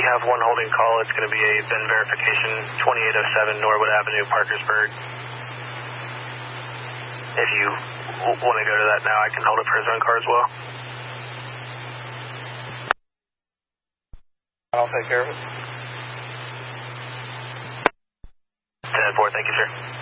have one holding call. It's going to be a VIN verification, 2807 Norwood Avenue, Parkersburg. If you want to go to that now, I can hold it for his own car as well. I'll take care of it. 10-4, thank you, sir.